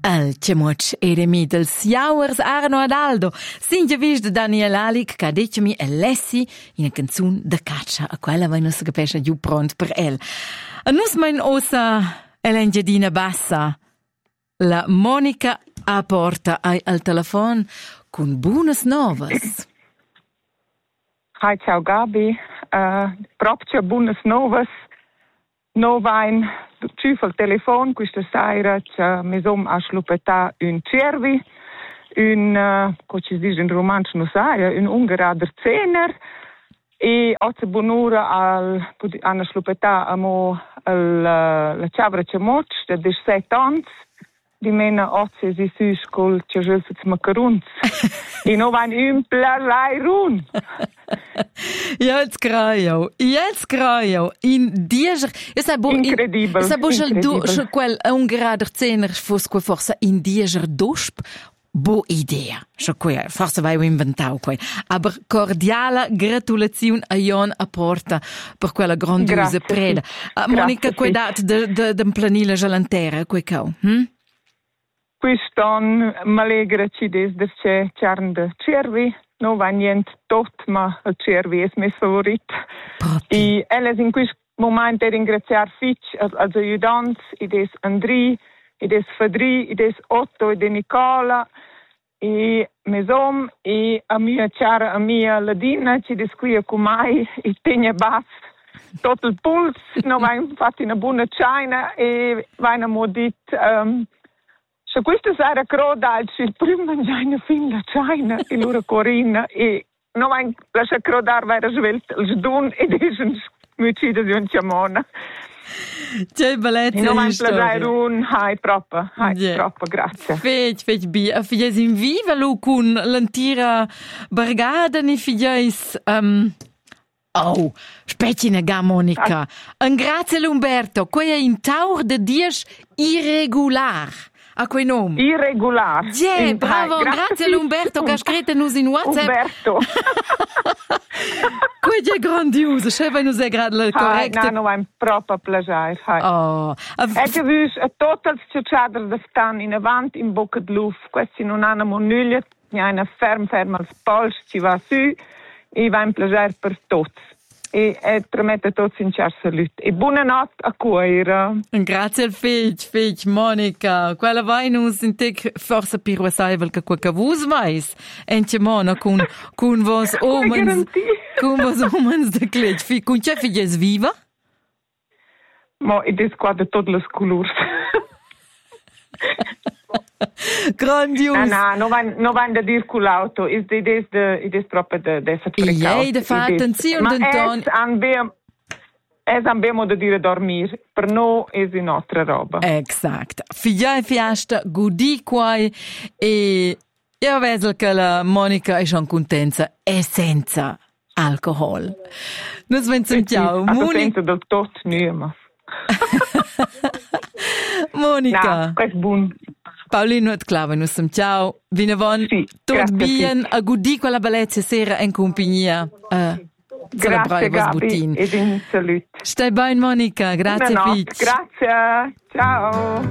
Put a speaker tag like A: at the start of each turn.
A: Al Cemoc Eremi del Siauers Arno Adaldo, sinja vis de Daniel Alic, che ha detto mi e lessi in una canzone da caccia, a quella vai non si capisce giù pronto per el. A nus mein ossa Elengedina Bassa, la Monica a porta al telefono con buonas novas.
B: Hi, ciao Gabi. Proprio buonas novas. Novain ciufel telefon questa sera mi som a slupetà un cervi, come si dice in romanzo non sai, un ungerader zener e oggi buon'ora a slupetà amo la ciavra cemoc de 17 anni di mena oggi si sus col cervelso macarons e novain un plazai run.
A: Jetzt graio. In dieser,
B: incredibile.
A: Sa bo schon quel un grader zener fos que forsa in dieser dosp. Bo idea. Schon quel, forse vai inventau quel. Aber cordiala gratulazione a Jon a porta per quella grandiosa preda. Monica, quei dat de planila gelantera, quei cau.
B: Quiston m'alegra ci des de c'ern de cervi. No va niente tot, ma il cervi è mio favorito. E elles in questo momento ringraziare Fitch als aiutanti, ed è Andri, ed è Fadri, ed è Otto, ed è Nicola, e mesom, e a mia cara amica Ladina, ci è qui a Kumai, e tegna bas, tot il puls, no va infatti una buona cena, e va in modit, se questa sera croda il primo mangiare fin la cena e loro corina e non vai lascia crodar vai svelta il sdun e desen mucida di un ciamona.
A: C'è bellezza
B: non vai plagare un hai troppo grazie.
A: Fech bi a figlies in viva lo con l'antira bargada ni figlies oh, specina Monica. Un grazie Umberto, qui è in taur de dies irregular. A quei nome?
B: Irregular.
A: Yeah, bravo, grazie Umberto che ha scritto nus in WhatsApp.
B: Umberto.
A: Quello è grandioso, se vai nus è grad corretto.
B: No, è proprio piacere.
A: Oh.
B: E che vis a total ciuciaders da stan in avanti in bocca di luft. Questi non hanno nulla, hanno ferm al polso, ci va su e va un piacere per tutti. E promette a tutti in ciar salute. E buonanotte a cuore.
A: Grazie al fech, Monica. Quella vai nus in tec forse più saivel che quel che vus mais. Ence Mona con vos omens. Con vos omens de clet. Con c'è figlies viva?
B: Ma ed è qua tutte le colori.
A: Grandioso.
B: No, non vanno a dire con l'auto, è proprio da fare.
A: Da fare attenzione,
B: Antonio. Abbiamo da dire dormire, per noi è un'altra roba.
A: Esatto. Figlia e fiesta, gudi qua e io vedo che la Monica è schon contenta e senza alcol. Noi sentiamo.
B: Monica. Del tot, ma.
A: Monica.
B: No, questo è buono.
A: Paulino et clave nus ciao. Vinavon tot bien a gudi quella bellezza sera in compagnia.
B: Grazie Gabi ed in salute.
A: Stai bene Monica, grazie.
B: Grazie. Ciao.